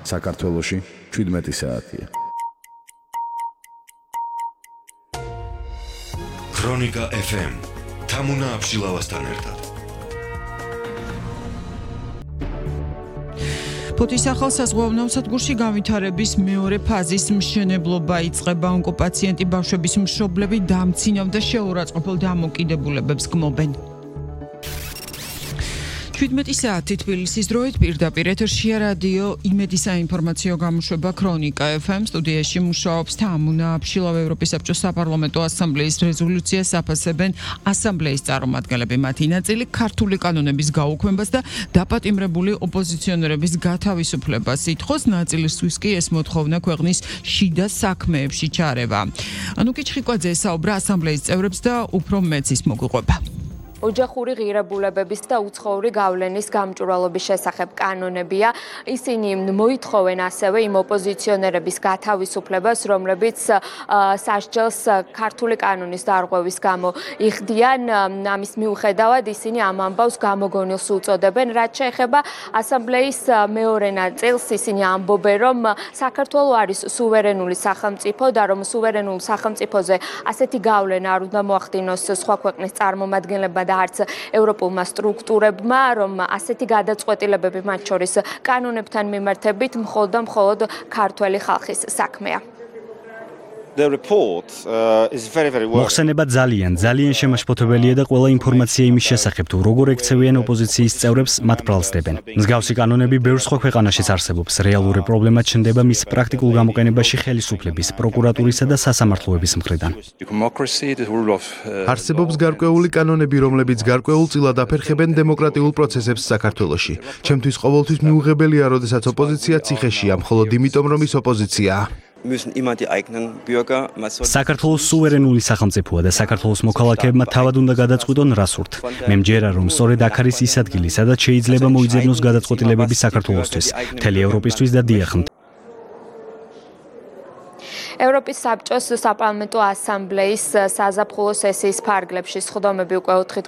საქართველოში 17 საათია. ქრონიკა FM თამუნა აბშილავასთან ერთად. ფოთის ახალ საზღვაო სადგურში განვითარების მეორე ფაზის მშენებლობა იწყება. ონკოპაციენტი ბავშვების მშობლები დამცინავ და შეურაცხყოფელ დამოკიდებულებებს გმობენ. 17 საათი თბილისის დროით პირდაპირ ეთერშია რადიო იმედი საინფორმაციო გამოშვება ქრონიკა FM. სტუდიაში მუშაობს თამუნა აბშილავა. ევროპის საბჭოს საპარლამენტო ასამბლეის რეზოლუციას აფასებენ ასამბლეის წარმომადგენლები. მათი ნაწილი ქართული კანონების გაუქმებას და დაპატიმრებული ოპოზიციონერების გათავისუფლებას ითხოვს. ნაწილისთვის კი ეს მოთხოვნა ქვეყნის შიდა საქმეებში ჩარევა. ანუკი ჩხიკვაძე ესაუბრა ასამბლეის წევრებს და უფრო მეც ის მოგვიყვება. ოჯახური ღირებულებების და უცხოური გავლენის გამჭვირვალობის შესახებ კანონებია. ისინი მოითხოვენ ასევე იმ ოპოზიციონერების გათავისუფლებას, რომლებიც სასჯელს ქართული კანონის დარღვევის გამო იხდიან. ამის მიუხედავად ისინი ამ ამბავს გამოგონილს უწოდებენ. რაც შეეხება ასამბლეის მეორე ნაწილს, ისინი ამბობენ, რომ საქართველო არის სუვერენული სახელმწიფო და რომ სუვერენულ სახელმწიფოზე ასეთი გავლენა არ უნდა მოახდინოს სხვა ქვეყნის წარმომადგენლებმა და არც ევროპულმა სტრუქტურებმა, რომ ასეთი გადაწყვეტილებები მათ შორის კანონებთან მიმართებით მხოლოდ ქართველი ხალხის საქმეა. მოხსენება ძალიან შემაშფოთებელია და ყველა ინფორმაცია იმის შესახებ, თუ როგორ ექცევიან ოპოზიციის წევრებს, მათ ბრალს დებენ. მსგავსი კანონები ბევრ სხვა ქვეყანაშიც არსებობს. რეალური პრობლემა ჩნდება მის პრაქტიკულ გამოყენებაში ხელისუფლების, პროკურატურისა და სასამართლოების მხრიდან. არსებობს გარკვეული კანონები, რომლებიც გარკვეულწილად აფერხებენ დემოკრატიულ პროცესებს საქართველოში. ჩემთვის ყოველთვის მიუღებელია, როდესაც ოპოზიცია ციხეშია, მხოლოდ იმიტომ, რომ ის ოპოზიციაა. საქართველოს სუვერენული სახელმწიფოა და საქართველოს მოქალაქეებმა თავად უნდა გადაწყვიტონ რა სურთ. მე მჯერა, რომ სწორედ აქ არის ის ადგილი, სადაც შეიძლება მოიძებნოს გადაწყვეტილებები საქართველოსთვის, მთელი ევროპისთვის და დიახ. ევროპის საბჭოს საპარლამენტო ასამბლეის საზაფხულო სესიის ფარგლებში სხდომები უკვე 4